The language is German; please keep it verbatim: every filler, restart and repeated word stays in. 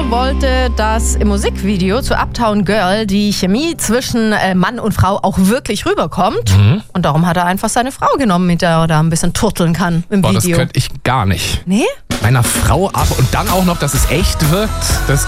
Er wollte, dass im Musikvideo zu Uptown Girl die Chemie zwischen äh, Mann und Frau auch wirklich rüberkommt. Mhm. Und darum hat er einfach seine Frau genommen, mit der er da ein bisschen turteln kann im Boah, Video. Das könnte ich gar nicht. Nee? Meiner Frau ab und dann auch noch, dass es echt wirkt, das